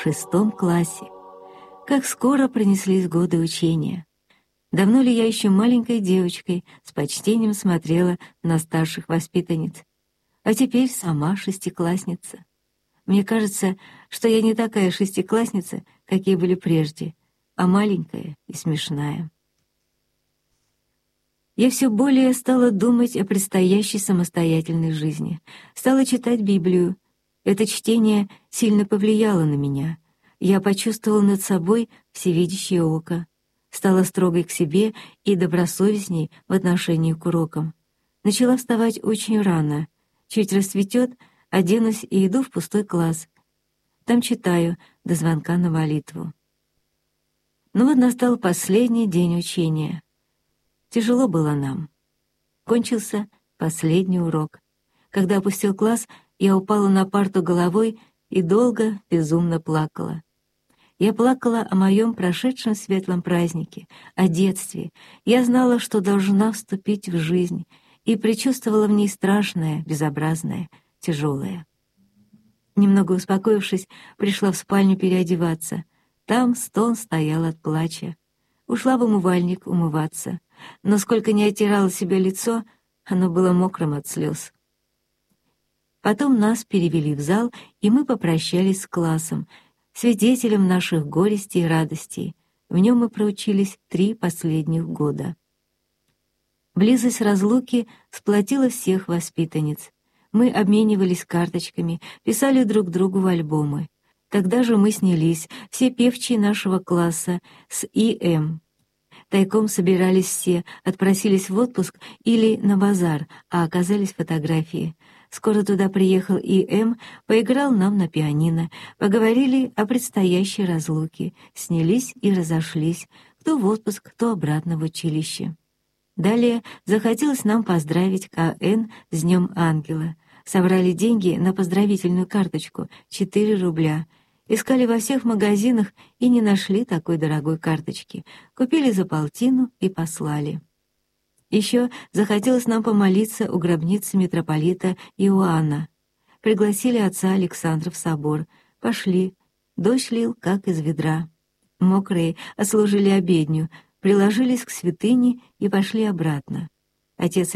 6 классе. Как скоро пронеслись годы учения. Давно ли я еще маленькой девочкой с почтением смотрела на старших воспитанниц, а теперь сама 6-классница. Мне кажется, что я не такая 6-классница, какие были прежде, а маленькая и смешная. Я все более стала думать о предстоящей самостоятельной жизни, стала читать Библию. Это чтение сильно повлияло на меня. Я почувствовала над собой всевидящее око, стала строгой к себе и добросовестней в отношении к урокам. Начала вставать очень рано. Чуть расцветет, оденусь и иду в пустой класс. Там читаю до звонка на молитву. Но вот настал последний день учения. Тяжело было нам. Кончился последний урок. Когда опустил класс, я упала на парту головой и долго, безумно плакала. Я плакала о моем прошедшем светлом празднике, о детстве. Я знала, что должна вступить в жизнь, и предчувствовала в ней страшное, безобразное, тяжелое. Немного успокоившись, пришла в спальню переодеваться. Там стон стоял от плача. Ушла в умывальник умываться, но сколько ни оттирала себе лицо, оно было мокрым от слез. Потом нас перевели в зал, и мы попрощались с классом, свидетелем наших горестей и радостей. В нем мы проучились 3 последних года. Близость разлуки сплотила всех воспитанниц. Мы обменивались карточками, писали друг другу в альбомы. Тогда же мы снялись, все певчие нашего класса, с И.М. Тайком собирались все, отпросились в отпуск или на базар, а оказались фотографии. Скоро туда приехал И.М., поиграл нам на пианино, поговорили о предстоящей разлуке, снялись и разошлись, кто в отпуск, кто обратно в училище. Далее захотелось нам поздравить К.Н. с Днем Ангела. Собрали деньги на поздравительную карточку — 4 рубля. Искали во всех магазинах и не нашли такой дорогой карточки. Купили за 1,5 и послали. Еще захотелось нам помолиться у гробницы митрополита Иоанна. Пригласили отца Александра в собор. Пошли. Дождь лил, как из ведра. Мокрые отслужили обедню, приложились к святыне и пошли обратно. Отец